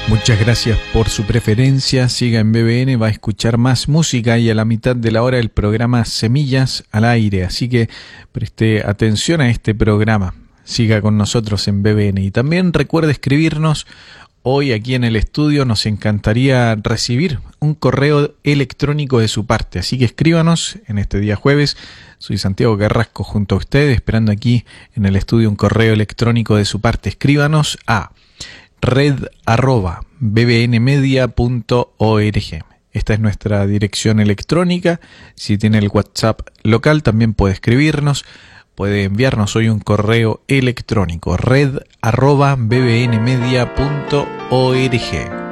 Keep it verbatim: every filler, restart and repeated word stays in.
Muchas gracias por su preferencia. Siga en B B N, va a escuchar más música y a la mitad de la hora el programa Semillas al Aire. Así que preste atención a este programa. Siga con nosotros en B B N. Y también recuerde escribirnos hoy aquí en el estudio. Nos encantaría recibir un correo electrónico de su parte. Así que escríbanos en este día jueves. Soy Santiago Carrasco junto a ustedes, esperando aquí en el estudio un correo electrónico de su parte. Escríbanos a red arroba bbnmedia punto org. Esta es nuestra dirección electrónica. Si tiene el WhatsApp local también puede escribirnos, puede enviarnos hoy un correo electrónico, red arroba bbnmedia punto org.